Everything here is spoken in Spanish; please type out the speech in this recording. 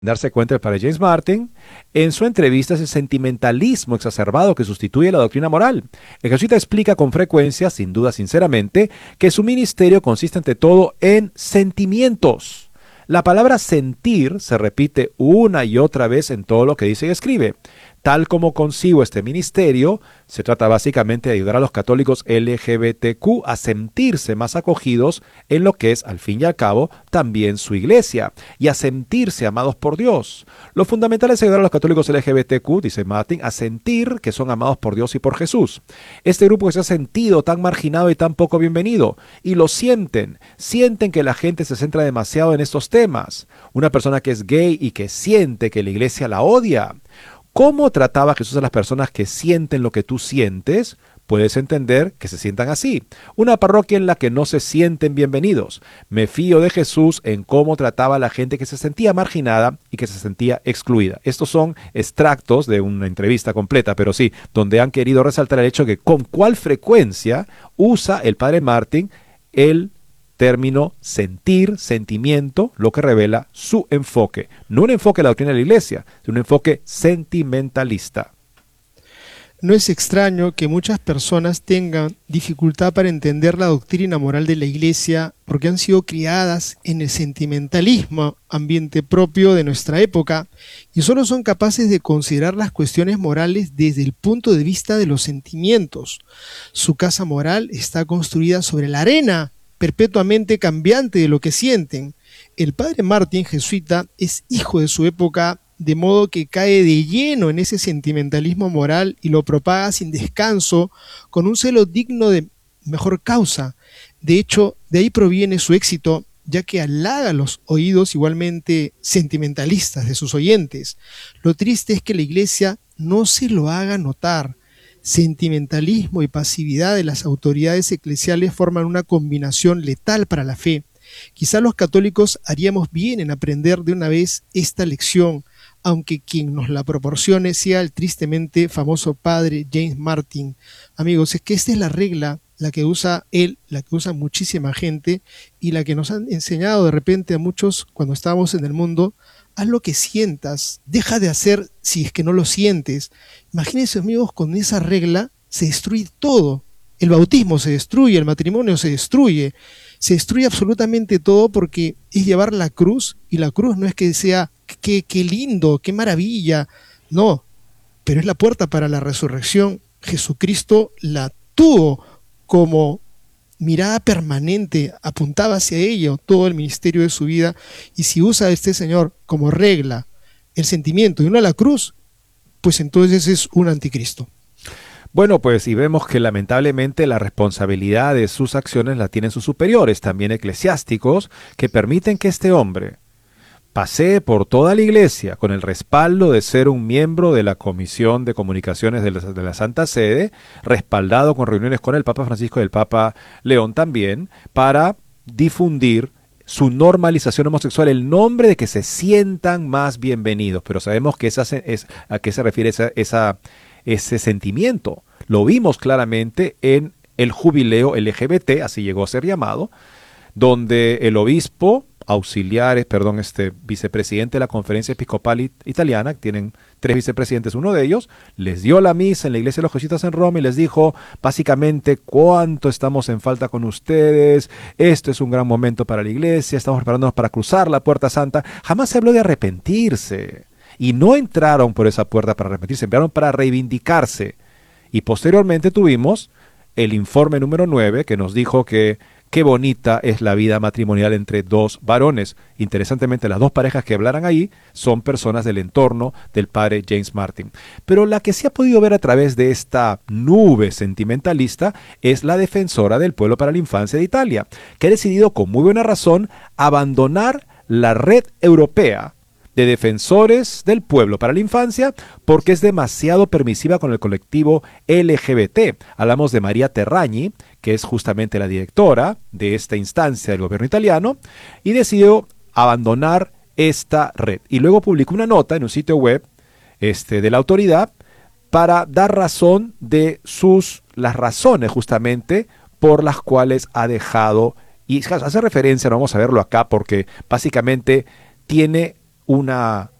Darse cuenta el padre James Martin en su entrevista ese sentimentalismo exacerbado que sustituye la doctrina moral. El jesuita explica con frecuencia, sin duda sinceramente, que su ministerio consiste ante todo en sentimientos. La palabra sentir se repite una y otra vez en todo lo que dice y escribe. Tal como concibo este ministerio, se trata básicamente de ayudar a los católicos LGBTQ a sentirse más acogidos en lo que es, al fin y al cabo, también su iglesia, y a sentirse amados por Dios. Lo fundamental es ayudar a los católicos LGBTQ, dice Martin, a sentir que son amados por Dios y por Jesús. Este grupo que se ha sentido tan marginado y tan poco bienvenido, y lo sienten que la gente se centra demasiado en estos temas. Una persona que es gay y que siente que la iglesia la odia. ¿Cómo trataba Jesús a las personas que sienten lo que tú sientes? Puedes entender que se sientan así. Una parroquia en la que no se sienten bienvenidos. Me fío de Jesús en cómo trataba a la gente que se sentía marginada y que se sentía excluida. Estos son extractos de una entrevista completa, pero sí, donde han querido resaltar el hecho de que con cuál frecuencia usa el padre Martin el término sentir, sentimiento, lo que revela su enfoque. No un enfoque de la doctrina de la iglesia, sino un enfoque sentimentalista. No es extraño que muchas personas tengan dificultad para entender la doctrina moral de la iglesia porque han sido criadas en el sentimentalismo, ambiente propio de nuestra época, y solo son capaces de considerar las cuestiones morales desde el punto de vista de los sentimientos. Su casa moral está construida sobre la arena perpetuamente cambiante de lo que sienten. El padre Martin, jesuita, es hijo de su época, de modo que cae de lleno en ese sentimentalismo moral y lo propaga sin descanso, con un celo digno de mejor causa. De hecho, de ahí proviene su éxito, ya que halaga los oídos igualmente sentimentalistas de sus oyentes. Lo triste es que la iglesia no se lo haga notar. Sentimentalismo y pasividad de las autoridades eclesiales forman una combinación letal para la fe. Quizá los católicos haríamos bien en aprender de una vez esta lección, aunque quien nos la proporcione sea el tristemente famoso padre James Martin. Amigos, es que esta es la regla, la que usa él, la que usa muchísima gente y la que nos han enseñado de repente a muchos cuando estábamos en el mundo. Haz lo que sientas, deja de hacer si es que no lo sientes. Imagínense, amigos, con esa regla se destruye todo. El bautismo se destruye, el matrimonio se destruye absolutamente todo porque es llevar la cruz, y la cruz no es que sea qué lindo, qué maravilla, no, pero es la puerta para la resurrección. Jesucristo la tuvo como mirada permanente, apuntaba hacia ello todo el ministerio de su vida, y si usa a este Señor como regla el sentimiento y no la cruz, pues entonces es un anticristo. Bueno, pues y vemos que lamentablemente la responsabilidad de sus acciones la tienen sus superiores, también eclesiásticos, que permiten que este hombre pasee por toda la iglesia con el respaldo de ser un miembro de la Comisión de Comunicaciones de la Santa Sede, respaldado con reuniones con el Papa Francisco y el Papa León también, para difundir su normalización homosexual, el nombre de que se sientan más bienvenidos. Pero sabemos que a qué se refiere ese sentimiento. Lo vimos claramente en el jubileo LGBT, así llegó a ser llamado, donde el obispo vicepresidente de la Conferencia Episcopal Italiana, tienen 3 vicepresidentes, uno de ellos, les dio la misa en la iglesia de los jesuitas en Roma y les dijo básicamente cuánto estamos en falta con ustedes, esto es un gran momento para la iglesia, estamos preparándonos para cruzar la puerta santa. Jamás se habló de arrepentirse, y no entraron por esa puerta para arrepentirse, entraron para reivindicarse. Y posteriormente tuvimos el informe número 9 que nos dijo que qué bonita es la vida matrimonial entre 2 varones. Interesantemente, las 2 parejas que hablaran ahí son personas del entorno del padre James Martin. Pero la que se ha podido ver a través de esta nube sentimentalista es la defensora del pueblo para la infancia de Italia, que ha decidido con muy buena razón abandonar la red europea de defensores del pueblo para la infancia porque es demasiado permisiva con el colectivo LGBT. Hablamos de María Terragni, que es justamente la directora de esta instancia del gobierno italiano, y decidió abandonar esta red. Y luego publicó una nota en un sitio web de la autoridad para dar razón de las razones justamente por las cuales ha dejado, y hace referencia, no vamos a verlo acá porque básicamente tiene una